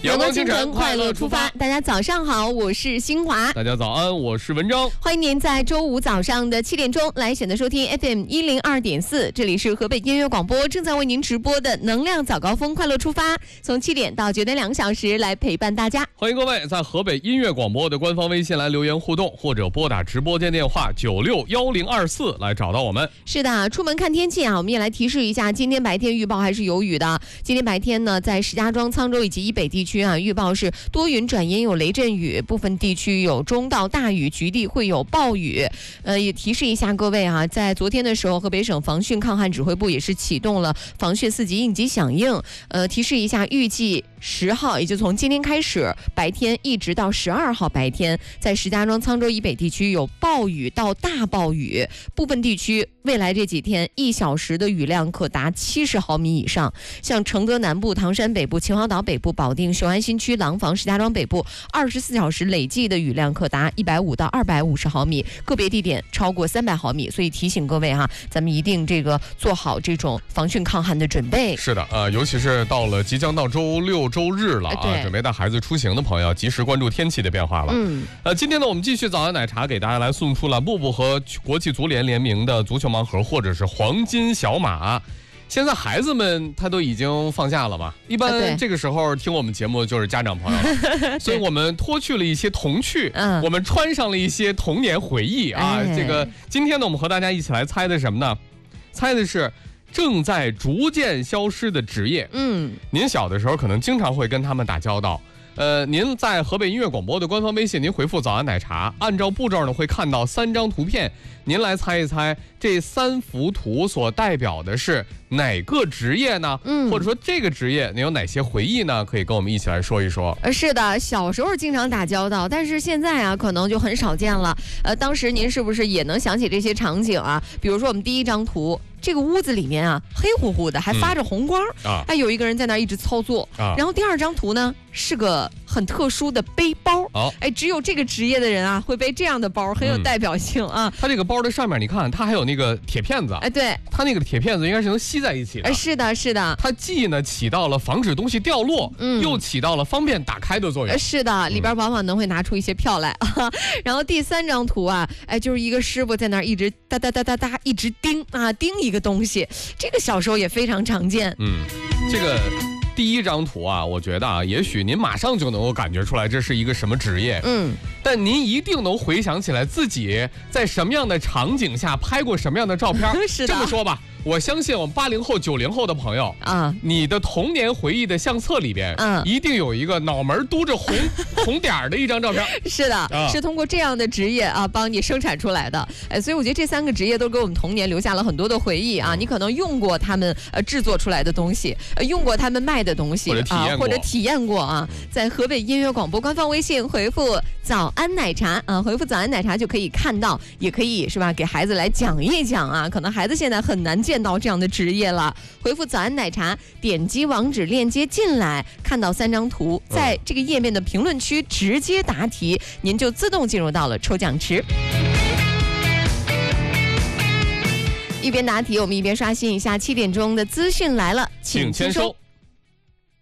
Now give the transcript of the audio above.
阳光清晨，快乐出发。大家早上好，我是新华。 大家早安，我是文章。 欢迎您在周五早上的7点钟来选择收听 FM102.4，这里是河北音乐广播正在为您直播的能量早高峰快乐出发，从7点到9点2个小时来陪伴大家。 欢迎各位在河北音乐广播的官方微信来留言互动，或者拨打直播间电话961024来找到我们。 是的，出门看天气啊，我们也来提示一下，今天白天预报还是有雨的。今天白天呢，在石家庄、沧州以及以北地区啊，预报是多云转阴，有雷阵雨，部分地区有中到大雨，局地会有暴雨。也提示一下各位啊，在昨天的时候，河北省防汛抗旱指挥部也是启动了防汛4级应急响应。提示一下，预计10号，也就从今天开始，白天一直到12号白天，在石家庄、沧州以北地区有暴雨到大暴雨，部分地区未来这几天1小时的雨量可达70毫米以上。像承德南部、唐山北部、秦皇岛北部、保定、雄安新区、廊坊、石家庄北部24小时累计的雨量可达150到250毫米，个别地点超过300毫米。所以提醒各位哈，咱们一定做好这种防汛抗旱的准备。 是的，尤其是到了即将到周六周日了啊，准备带孩子出行的朋友，及时关注天气的变化了。今天呢，我们继续早安奶茶给大家来送出了步步和国际足联联名的足球盲盒，或者是黄金小马。现在孩子们他都已经放假了嘛，一般这个时候听我们节目就是家长朋友了，所以我们脱去了一些童趣，我们穿上了一些童年回忆啊。今天呢，我们和大家一起来猜的什么呢？猜的是正在逐渐消失的职业。您小的时候可能经常会跟他们打交道。您在河北音乐广播的官方微信，您回复早安奶茶，按照步骤呢会看到3张图片，您来猜一猜这3幅图所代表的是哪个职业呢？或者说这个职业您有哪些回忆呢？可以跟我们一起来说一说。 是的，小时候经常打交道，但是现在啊可能就很少见了。当时您是不是也能想起这些场景啊？比如说我们第一张图，这个屋子里面啊黑乎乎的，还发着红光，有一个人在那儿一直操作。然后第二张图呢是个很特殊的背包，只有这个职业的人啊会背这样的包，很有代表性啊。 它这个包的上面你看，它还有那个铁片子， 对， 它那个铁片子应该是能吸在一起的。 是的，是的， 它既呢起到了防止东西掉落，又起到了方便打开的作用。 是的，里边往往能会拿出一些票来。然后第3张图啊，就是一个师傅在那儿一直哒哒哒哒哒一直盯一个东西，这个小时候也非常常见。 这个第1张图啊，我觉得啊，也许您马上就能够感觉出来这是一个什么职业，但您一定能回想起来自己在什么样的场景下拍过什么样的照片。 是的， 这么说吧，我相信我们80后、90后的朋友啊，你的童年回忆的相册里边，一定有一个脑门嘟着红点的一张照片。 是的，是通过这样的职业啊帮你生产出来的。所以我觉得这3个职业都给我们童年留下了很多的回忆啊。你可能用过他们制作出来的东西，用过他们卖的东西，或者体验过啊。在河北音乐广播官方微信回复早安奶茶回复早安奶茶就可以看到，也可以是吧？给孩子来讲一讲啊。可能孩子现在很难见到这样的职业了。回复早安奶茶，点击网址链接进来，看到3张图，在这个页面的评论区直接答题，您就自动进入到了抽奖池。一边答题，我们一边刷新一下7点钟的资讯来了，请签收。